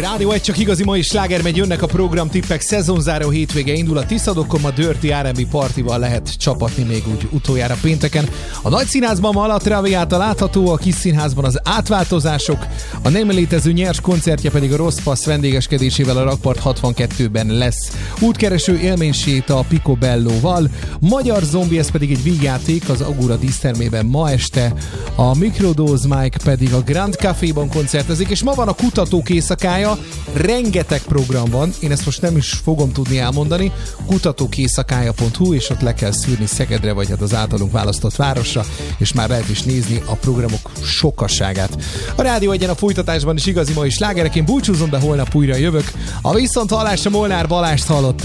Rádió egy csak igazi mai sláger megy, jönnek a programtippek, szezonzáró hétvége indul, a Tiszadokon a Dirty R&B partival lehet csapatni még úgy utoljára pénteken. A Nagy Színházban ma a Traviata látható, a Kis Színházban az átváltozások, a nem létező nyers koncertje pedig a Rossz Passz vendégeskedésével a Rakpart 62-ben lesz. Útkereső élményséta a Picobello-val, Magyar Zombi, ez pedig egy vígjáték az Agura dísztermében ma este, a Microdose Mike pedig a Grand Caféban koncertezik, és ma van a Kutatók éjszakája, rengeteg program van, én ezt most nem is fogom tudni elmondani, kutatókéjszakája.hu, és ott le kell szűrni Szegedre, vagy hát az általunk választott városra, és már lehet is nézni a programok sokkasságát. A Rádió Egyen a folytatásban is igazi mai slágerek, én búcsúzom, de holnap újra jövök. A viszonthallásra Molnár Balást hallották.